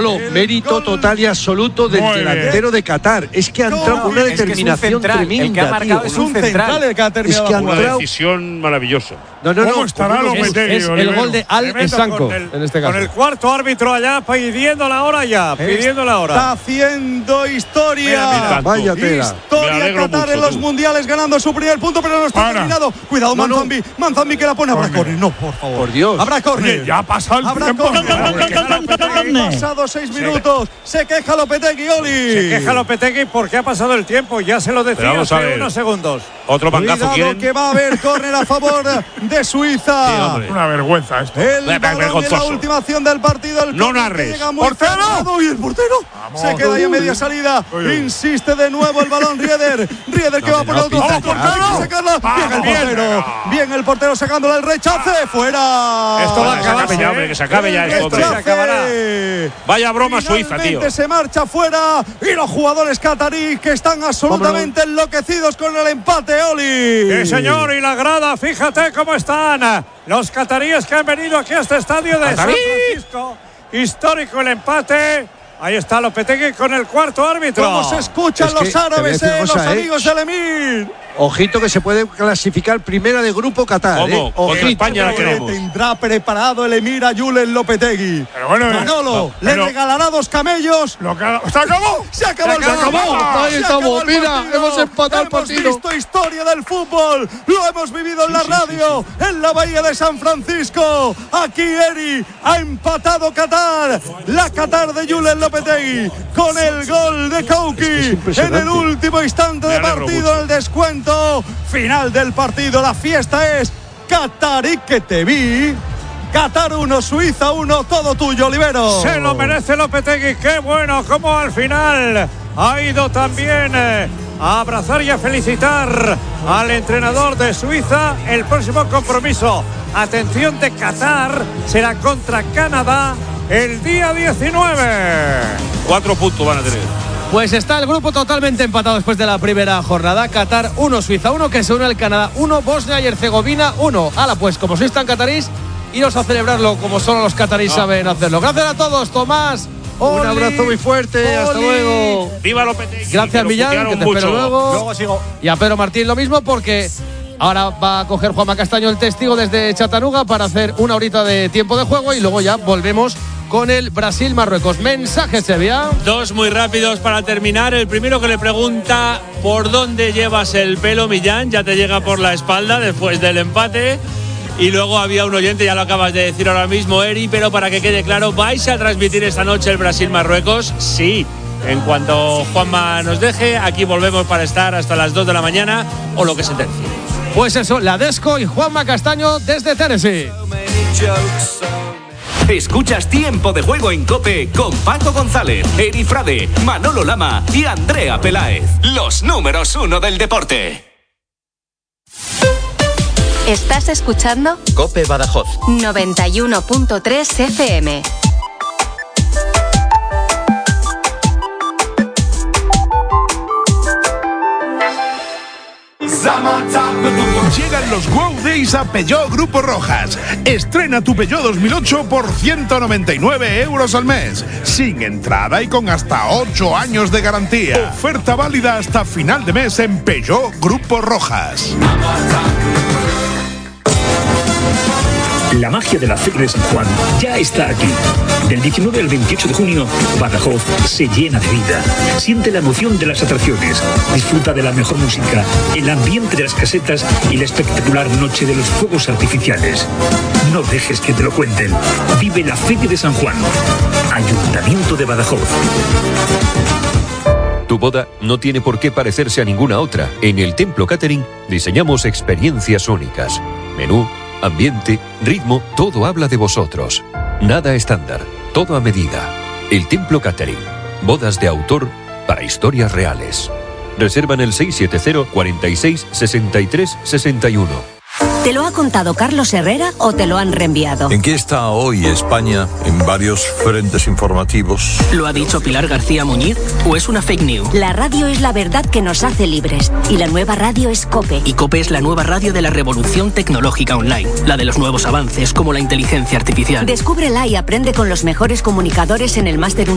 Manolo, mérito total y absoluto del delantero de Qatar. Es que ha entrado con una determinación tremenda. El que ha marcado es un central el que ha terminado. Es que ha entrado una decisión maravillosa. ¿Cómo estará Lopetegui? Es el gol de Al-Essanco, en este caso. Con el cuarto árbitro allá pidiendo la hora ya. Pidiendo la hora. Está haciendo historia. Mira, vaya tela. Historia Qatar en los mundiales ganando su primer punto, pero no está terminado. Cuidado, Manzambi. Manzambi que la pone. Habrá córner. No, por favor. Por Dios. Habrá córner. Ya ha pasado el tiempo. Han pasado 6 minutos. Se queja Lopetegui, Oli. Se queja Lopetegui porque ha pasado el tiempo. Ya se lo decía hace unos segundos. Otro mangazo quieren. Que va a haber córner a favor de Suiza. Sí, una vergüenza esto. El balón de la última acción del partido. El no narres. ¡Portero! Y el portero se queda ahí a media salida. Insiste de nuevo el balón Rieder. Rieder que va por el otro centro. Bien el portero sacándole el rechace. Fuera. Esto va a acabar. Que se acabe ya esto. Se acabará. Vaya broma Suiza, tío. Se marcha fuera. Y los jugadores cataríes que están absolutamente enloquecidos con el empate, Oli. Sí, señor. Y la grada, fíjate cómo están los cataríes que han venido aquí a este estadio de San Francisco. Histórico el empate. Ahí está Lopetegui con el cuarto árbitro. ¿Cómo se escuchan los árabes, los amigos del Emir? Ojito que se puede clasificar primera de grupo Qatar. ¿Cómo? Contra España la queremos. Tendrá preparado el Emir a Julen Lopetegui. Pero bueno, Manolo le regalará 2 camellos. ¿Se acabó? Se acabó el partido. Ahí estamos. Mira, hemos empatado el partido. Hemos visto historia del fútbol. Lo hemos vivido en la radio, en la bahía de San Francisco. Aquí Eri ha empatado Qatar. La Qatar de Julen Lopetegui con el gol de Kouki en el último instante de partido, en el descuento final del partido. La fiesta es Qatarí que te vi. Qatar 1, Suiza 1, todo tuyo, Olivero. Se lo merece Lopetegui, qué bueno, como al final ha ido también a abrazar y a felicitar al entrenador de Suiza. El próximo compromiso, atención, de Qatar será contra Canadá el día 19. 4 puntos van a tener. Pues está el grupo totalmente empatado después de la primera jornada. Qatar 1, Suiza 1, que se une al Canadá 1, Bosnia y Herzegovina 1. Hala, pues como sois tan catarís, iros a celebrarlo como solo los catarís saben hacerlo. Gracias a todos, Tomás. Oli, un abrazo muy fuerte, hasta luego. Viva Lopetegui. Gracias, Millán, que te espero luego. Luego sigo. Y a Pedro Martín lo mismo, porque ahora va a coger Juanma Castaño el testigo desde Chattanooga para hacer una horita de tiempo de juego y luego ya volvemos con el Brasil-Marruecos. Mensaje, Sevilla. 2 muy rápidos para terminar. El primero que le pregunta por dónde llevas el pelo, Millán. Ya te llega por la espalda después del empate. Y luego había un oyente, ya lo acabas de decir ahora mismo, Eri, pero para que quede claro, ¿vais a transmitir esta noche el Brasil-Marruecos? Sí. En cuanto Juanma nos deje, aquí volvemos para estar hasta las 2 de la mañana o lo que se tercie. Pues eso, la Desco y Juanma Castaño desde Tennessee. Escuchas Tiempo de Juego en COPE con Paco González, Eri Frade, Manolo Lama y Andrea Peláez. Los números 1 del deporte. ¿Estás escuchando? COPE Badajoz 91.3 FM. Llegan los Wow Days a Peugeot Grupo Rojas. Estrena tu Peugeot 2008 por 199 euros al mes, sin entrada y con hasta 8 años de garantía. Oferta válida hasta final de mes en Peugeot Grupo Rojas. La magia de la Feria de San Juan ya está aquí. Del 19 al 28 de junio, Badajoz se llena de vida. Siente la emoción de las atracciones, disfruta de la mejor música, el ambiente de las casetas y la espectacular noche de los fuegos artificiales. No dejes que te lo cuenten. Vive la Feria de San Juan. Ayuntamiento de Badajoz. Tu boda no tiene por qué parecerse a ninguna otra. En el Templo Catering diseñamos experiencias únicas. Menú, ambiente, ritmo, todo habla de vosotros. Nada estándar, todo a medida. El Templo Catering. Bodas de autor para historias reales. Reserva en el 670 46 63 61. ¿Te lo ha contado Carlos Herrera o te lo han reenviado? ¿En qué está hoy España en varios frentes informativos? ¿Lo ha dicho Pilar García Muñiz o es una fake news? La radio es la verdad que nos hace libres y la nueva radio es COPE. Y COPE es la nueva radio de la revolución tecnológica online, la de los nuevos avances como la inteligencia artificial. Descúbrela y aprende con los mejores comunicadores en el máster